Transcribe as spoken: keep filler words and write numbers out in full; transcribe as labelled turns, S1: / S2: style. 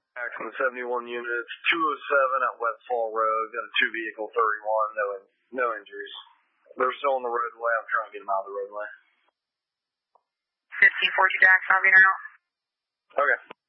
S1: Jackson seventy-one units, two oh seven at Westfall Road, got a two vehicle thirty-one, no, no injuries. They're still on the roadway, I'm trying to get them out of the roadway.
S2: fifteen forty Jackson, I'll be out.
S1: Okay.